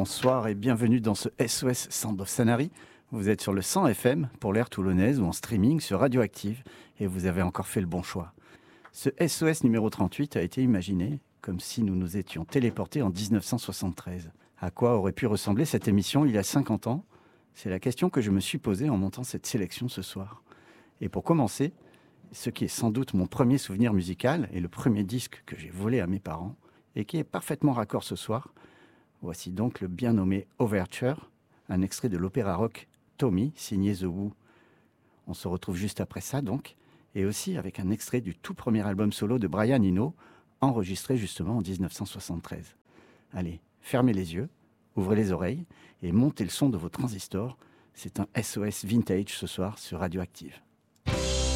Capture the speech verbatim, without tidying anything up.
bonsoir et bienvenue dans ce S O S Sound of Sanary. Vous êtes sur le cent F M pour l'air toulonnaise ou en streaming sur Radioactive et vous avez encore fait le bon choix. Ce S O S numéro trente-huit a été imaginé comme si nous nous étions téléportés en dix-neuf cent soixante-treize. À quoi aurait pu ressembler cette émission il y a cinquante ans? C'est la question que je me suis posée en montant cette sélection ce soir. Et pour commencer, ce qui est sans doute mon premier souvenir musical et le premier disque que j'ai volé à mes parents et qui est parfaitement raccord ce soir, voici donc le bien nommé Overture, un extrait de l'opéra rock Tommy, signé The Who. On se retrouve juste après ça donc, et aussi avec un extrait du tout premier album solo de Brian Eno, enregistré justement en dix-neuf cent soixante-treize. Allez, fermez les yeux, ouvrez les oreilles et montez le son de vos transistors. C'est un S O S vintage ce soir sur Radioactive.